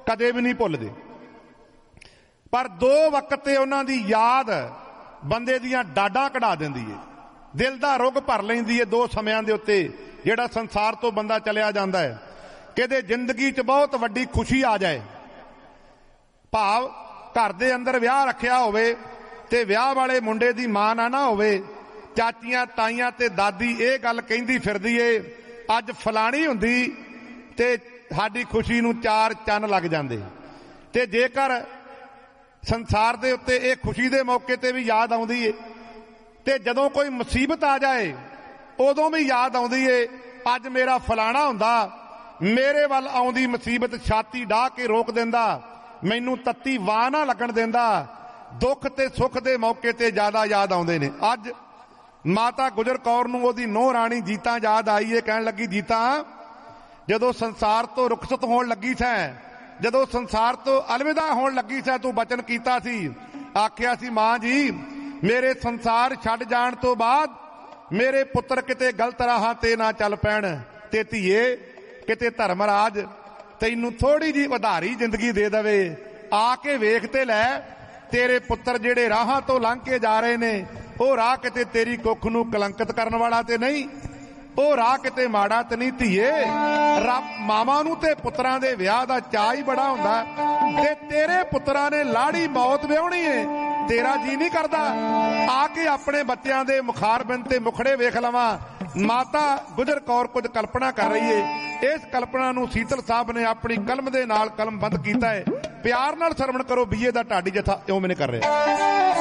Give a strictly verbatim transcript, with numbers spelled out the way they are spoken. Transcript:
कदे भी नहीं भुलदे। पर दो वक्त ते उन्हां दी याद बंदे दियां डाडां कढा दिंदी है, दिल दा रुग भर लैंदी है। दो समयां दे उत्ते जिहड़ा संसार तो बंदा चलिया जांदा है, किते जिंदगी च बहुत वड्डी खुशी आ जाए, भाव घर दे अंदर विआह रखिया होवे ते विआह वाले मुंडे दी मां ना ना होवे, चाचियां ताईयां ते दादी ये गल कहिंदी फिरदी ए अज फलाणी हुंदी ते साडी खुशी नूं चार चन्न लग जांदे। ते जेकर संसार दे उत्ते ये खुशी दे मौके ते भी याद आउंदी है, ते जदों कोई मुसीबत आ जाए उदों भी याद आउंदी है अज मेरा फलाणा हुंदा, मेरे वल आउंदी मुसीबत छाती डाह के रोक दिंदा, मैनू तत्ती वाह ना लगन दिंदा। दुख ते सुख दे मौके ते ज्यादा याद आउंदे ने। अज माता गुजर कौर नूं ओदी नूंह राणी जीता याद आई है, कहण लगी जीता जदों संसार तो रुखसत होण लगी सैं, जदों संसार तो अलविदा होण लगी सैं, तू बचन कीता सी, आखिया सी मां जी मेरे संसार छड्ड जाण तो बाद मेरे पुत्र किते गलत राहां ते ना चल पैण, ते धीए किते धर्मराज तैनू थोड़ी जी उधारी जिंदगी दे दवे, आके वेख ते लै तेरे पुत्र जेड़े राहां तो लंघ के जा रहे ने ਉਹ ਰਾਹ किते तेरी कुख नूं कलंकित करन वाला ते नहीं, ਉਹ ਰਾਹ किते माड़ा ते नहीं। धीए रब मावां नूं ते पुत्रां दे विआह दा चाਅ ही बड़ा हुंदा, ते तेरे पुत्रां ने लाड़ी मौत विआहणी है, तेरा जी नहीं करदा आके अपने बच्चों के मुखार बिंद ते मुखड़े वेख लवां। माता गुजर कौर कुछ कल्पना कर रही है, इस कल्पना नूं सीतल साहब ने अपनी कलम दे नाल कलमबंद कीता है। प्यार नाल सरवण करो बीए दा ढाडी जथा इउं मैंने कर रहे।